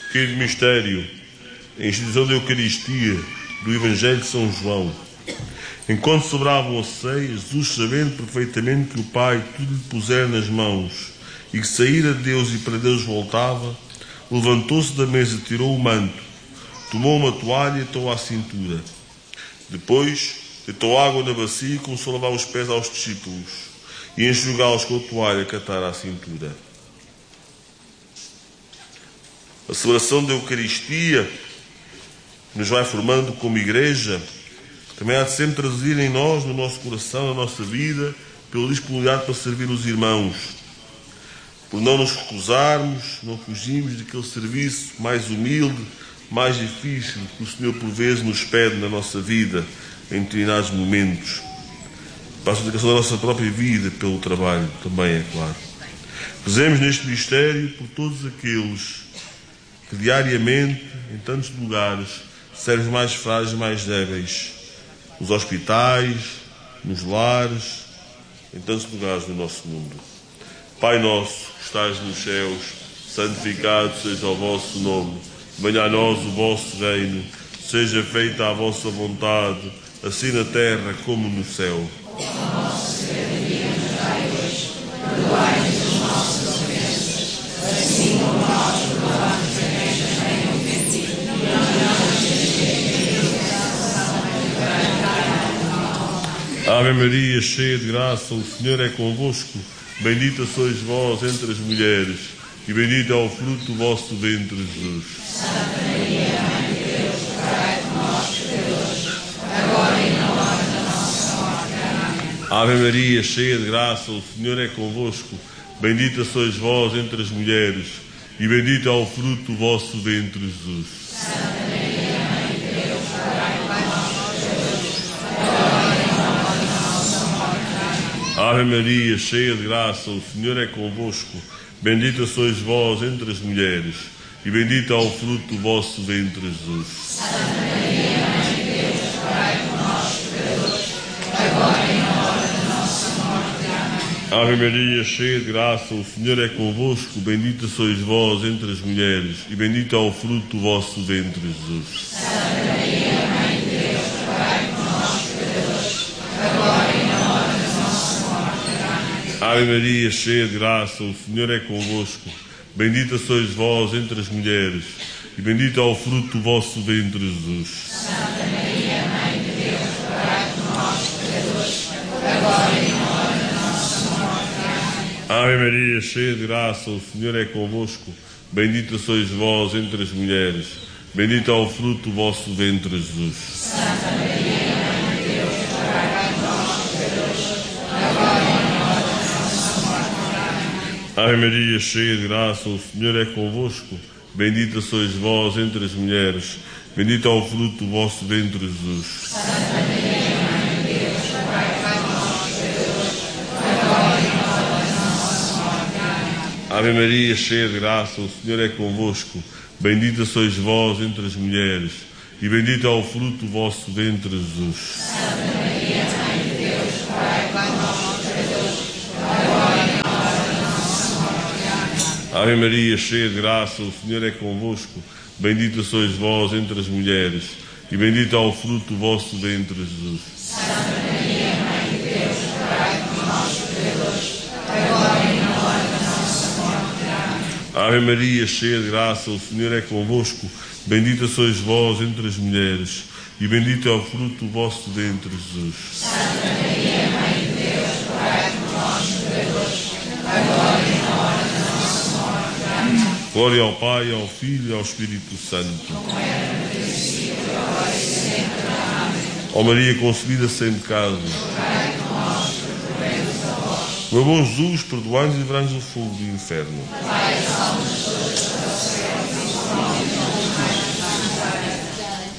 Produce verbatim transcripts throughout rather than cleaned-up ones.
Quinto mistério, a instituição da Eucaristia do Evangelho de São João. Enquanto sobravam a ceia, Jesus, sabendo perfeitamente que o Pai tudo lhe pusera nas mãos e que saíra de Deus e para Deus voltava, levantou-se da mesa, tirou o manto, tomou uma toalha e atou à cintura. Depois, deitou água na bacia e começou a lavar os pés aos discípulos e enxugá-los com a toalha que atara à cintura. A celebração da Eucaristia nos vai formando como igreja, também há de sempre traduzir em nós, no nosso coração, na nossa vida, pela disponibilidade para servir os irmãos. Por não nos recusarmos, não fugimos daquele serviço mais humilde, mais difícil que o Senhor por vezes nos pede na nossa vida, em determinados momentos. Para a santificação da nossa própria vida, pelo trabalho também, é claro. Rezemos neste mistério por todos aqueles que diariamente, em tantos lugares, servem os mais frágeis e mais débeis, nos hospitais, nos lares, em tantos lugares do nosso mundo. Pai nosso, que estás nos céus, santificado seja o vosso nome, venha a nós o vosso reino, seja feita a vossa vontade, assim na terra como no céu. O nosso cada dia nos dai hoje, perdoai-nos as nossas ofensas, assim como nós perdoamos a quem nos tem ofendido, e não nos deixeis Ave Maria, cheia de graça, o Senhor é convosco. Bendita sois vós entre as mulheres, e bendito é o fruto do vosso ventre, Jesus. Santa Maria, Mãe de Deus, rogai por nós, pecadores, agora e na hora da nossa morte. Amém. Ave Maria, cheia de graça, o Senhor é convosco. Bendita sois vós entre as mulheres, e bendito é o fruto do vosso ventre, Jesus. Santa Maria, Mãe de Deus, rogai por nós, pecadores, agora e na hora da nossa morte. Amém. Ave Maria, cheia de graça, o Senhor é convosco. Bendita sois vós entre as mulheres, e bendito é o fruto do vosso ventre, Jesus. Santa Maria, Mãe de Deus, rogai por nós, pecadores, agora e na hora da nossa morte. Amém. Ave Maria, cheia de graça, o Senhor é convosco. Bendita sois vós entre as mulheres, e bendito é o fruto do vosso ventre, Jesus. Santa Maria, Mãe de Deus, rogai por nós, pecadores, agora e na hora da nossa morte. Amém. Ave Maria, cheia de graça, o Senhor é convosco. Bendita sois vós entre as mulheres, e bendito é o fruto do vosso ventre, Jesus. Santa Maria, Mãe de Deus, rogai por nós, pecadores, agora e na hora da nossa morte. Amém. Ave Maria, cheia de graça, o Senhor é convosco. Bendita sois vós entre as mulheres, bendito é o fruto do vosso ventre, Jesus. Santa Maria, Mãe de Deus, rogai por nós, pecadores, agora e na hora da nossa morte. Amém. Ave Maria, cheia de graça, o Senhor é convosco. Bendita sois vós entre as mulheres, bendito é o fruto do vosso ventre, Jesus. Santa Maria, Mãe de Deus, rogai por nós, pecadores, agora e na hora da nossa morte. Amém. Ave Maria, cheia de graça, o Senhor é convosco. Bendita sois vós entre as mulheres, e bendito é o fruto do vosso ventre, Jesus. Santa Maria, Mãe de Deus, rogai por nós, pecadores, agora e na hora da nossa morte. Amém. Ave Maria, cheia de graça, o Senhor é convosco. Bendita sois vós entre as mulheres, e bendito é o fruto do vosso ventre, Jesus. Santa Maria, Mãe de Deus, rogai por nós, pecadores, agora e na hora da nossa morte. Amém. Ave Maria, cheia de graça, o Senhor é convosco. Bendita sois vós entre as mulheres, e bendito é o fruto do vosso ventre, Jesus. Santa Maria, Mãe de Deus, rogai por nós, pecadores, agora e na hora da nossa morte. Amém. Glória ao Pai, ao Filho e ao Espírito Santo. Como era no princípio, agora e sempre. Amém. Ó Maria concebida sem pecado, Rogai por nós, recorremos a vós. meu bom Jesus, perdoai-nos e livrai-nos do fogo do inferno. Levai as almas todas para o céu, principalmente as mais necessitadas.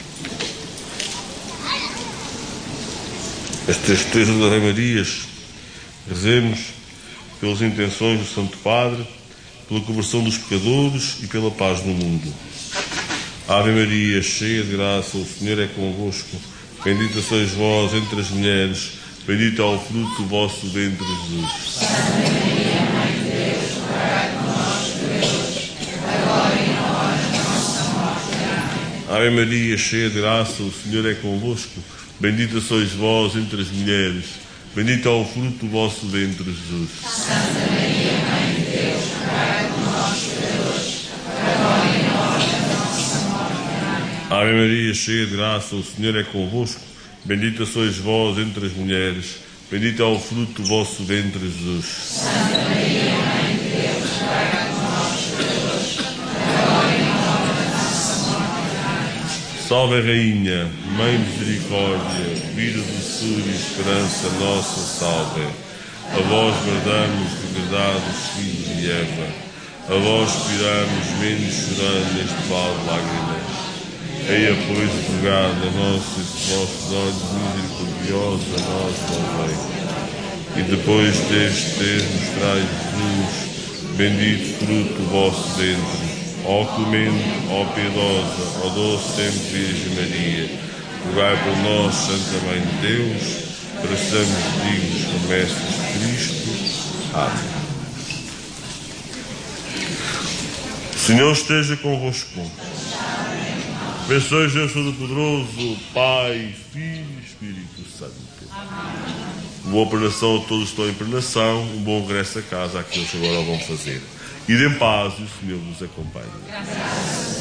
Estas três Ave Marias, rezemos pelas intenções do Santo Padre, pela conversão dos pecadores e pela paz no mundo. Ave Maria, cheia de graça, o Senhor é convosco. Bendita sois vós entre as mulheres, bendito é o fruto do vosso ventre, Jesus. Santa Maria, Mãe de Deus, rogai por nós, pecadores, agora e na hora da nossa Ave Maria, cheia de graça, o Senhor é convosco. Bendita sois vós entre as mulheres. Bendito é o fruto do vosso ventre, Jesus. Santa Maria, Mãe de Deus, rogai por nós, pecadores, agora e na hora da nossa morte. Amém. Ave Maria, cheia de graça, o Senhor é convosco. Bendita sois vós entre as mulheres. Bendito é o fruto do vosso ventre, Jesus. Santa Maria, Mãe de Deus, rogai por nós, pecadores, agora e na hora da nossa morte. Amém. Salve a Rainha, Mãe de Misericórdia, vida, doçura e esperança nossa, salve. A vós bradamos, degradados filhos de Eva, a vós expiramos, menos chorando neste vale de lágrimas. Eia, pois, advogada nossa, estes vossos olhos misericordiosos a nós salvei. E depois deste ter mostrai Jesus, bendito fruto do vosso ventre. Ó clemente, ó piedosa, ó doce sempre Virgem Maria, rogai por nós, Santa Mãe de Deus, para sermos dignos promessas de Cristo. Amém. O Senhor esteja convosco. Abençoe Deus Todo-Poderoso, Pai, Filho e Espírito Santo. Amém. Boa peregrinação a todos que estão em peregrinação, um bom regresso a casa àqueles que agora vão fazer. E em paz, e o Senhor vos acompanhe. Graças.